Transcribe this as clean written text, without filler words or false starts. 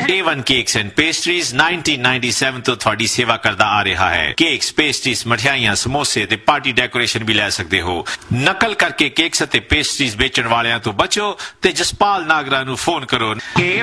A1 cakes and pastries 1997 ਤੋਂ ਤੁਹਾਡੀ ਸੇਵਾ ਕਰਦਾ ਆ ਰਿਹਾ ਹੈ। ਕੇਕਸ, ਪੇਸਟਰੀਜ਼, ਮਠਿਆਈਆਂ, ਸਮੋਸੇ ਤੇ ਪਾਰਟੀ ਡੈਕੋਰੇਸ਼ਨ ਵੀ ਲੈ ਸਕਦੇ ਹੋ। ਨਕਲ ਕਰਕੇ ਕੇਕਸ ਅਤੇ ਪੇਸਟਰੀਜ਼ ਵੇਚਣ ਵਾਲਿਆਂ ਤੋਂ ਬਚੋ ਤੇ ਜਸਪਾਲ ਨਾਗਰਾ ਨੂੰ ਫੋਨ ਕਰੋ।